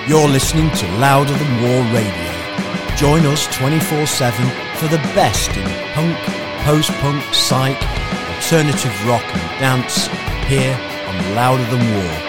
You're listening to Louder Than War Radio. Join us 24/7 for the best in punk, post-punk, psych, alternative rock and dance here on Louder Than War.